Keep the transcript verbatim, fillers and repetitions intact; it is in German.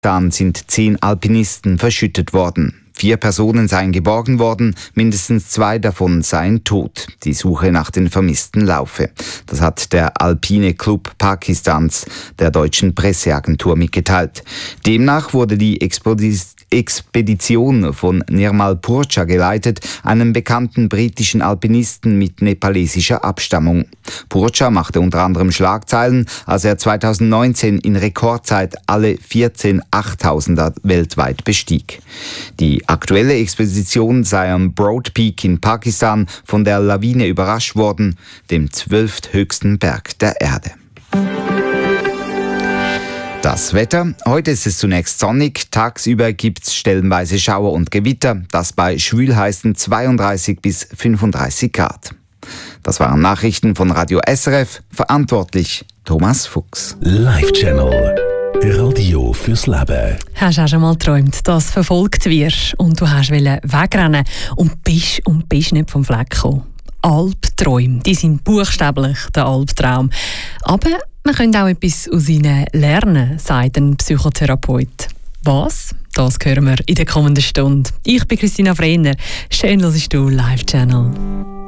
Pakistan sind zehn Alpinisten verschüttet worden. Vier Personen seien geborgen worden, mindestens zwei davon seien tot. Die Suche nach den Vermissten laufe. Das hat der Alpine Club Pakistans der deutschen Presseagentur mitgeteilt. Demnach wurde die Expedition Expedition von Nirmal Purcha geleitet, einem bekannten britischen Alpinisten mit nepalesischer Abstammung. Purcha machte unter anderem Schlagzeilen, als er zweitausendneunzehn in Rekordzeit alle vierzehn Achttausender weltweit bestieg. Die aktuelle Expedition sei am Broad Peak in Pakistan von der Lawine überrascht worden, dem zwölfthöchsten Berg der Erde. Das Wetter. Heute ist es zunächst sonnig. Tagsüber gibt es stellenweise Schauer und Gewitter. Das bei schwülheißen zweiunddreißig bis fünfunddreißig Grad. Das waren Nachrichten von Radio S R F. Verantwortlich Thomas Fuchs. Live-Channel. Radio fürs Leben. Hast du auch schon mal geträumt, dass du verfolgt wirst und du hast wegrennen und bist und bist nicht vom Fleck gekommen? Albträume, die sind buchstäblich der Albtraum. Aber man könnte auch etwas aus ihnen lernen, sagt ein Psychotherapeut. Was? Das hören wir in der kommenden Stunde. Ich bin Christina Frehner. Schön, dass du Live Channel.